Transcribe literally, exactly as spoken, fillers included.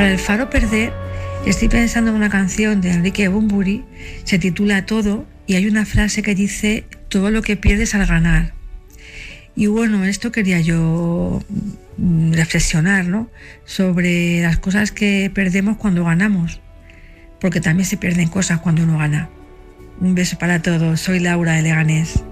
Para el Faro Perder estoy pensando en una canción de Enrique Bunbury, se titula Todo, y hay una frase que dice: todo lo que pierdes al ganar. Y bueno, esto quería yo reflexionar, ¿no?, sobre las cosas que perdemos cuando ganamos, porque también se pierden cosas cuando uno gana. Un beso para todos, soy Laura de Leganés.